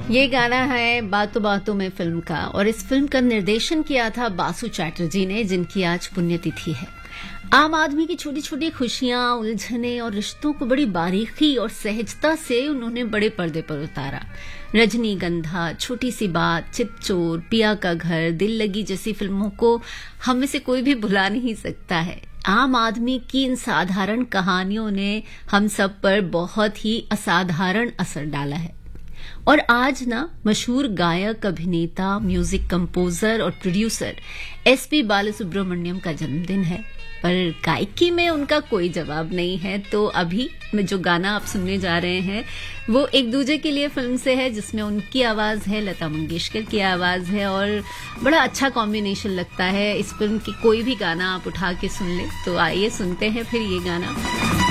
ये गाना है बातों बातों में फिल्म का, और इस फिल्म का निर्देशन किया था बासु चैटर्जी ने, जिनकी आज पुण्यतिथि है। आम आदमी की छोटी छोटी खुशियां, उलझने और रिश्तों को बड़ी बारीकी और सहजता से उन्होंने बड़े पर्दे पर उतारा। रजनीगंधा, छोटी सी बात, चितचोर, पिया का घर, दिल लगी जैसी फिल्मों को हम में से कोई भी भुला नहीं सकता है। आम आदमी की इन साधारण कहानियों ने हम सब पर बहुत ही असाधारण असर डाला है। और आज ना मशहूर गायक, अभिनेता, म्यूजिक कंपोजर और प्रोड्यूसर एसपी बालासुब्रमण्यम का जन्मदिन है, पर गायकी में उनका कोई जवाब नहीं है। तो अभी में जो गाना आप सुनने जा रहे हैं वो एक दूजे के लिए फिल्म से है, जिसमें उनकी आवाज है, लता मंगेशकर की आवाज है, और बड़ा अच्छा कॉम्बिनेशन लगता है। इस फिल्म की कोई भी गाना आप उठा के सुन ले। तो आइए सुनते हैं फिर ये गाना।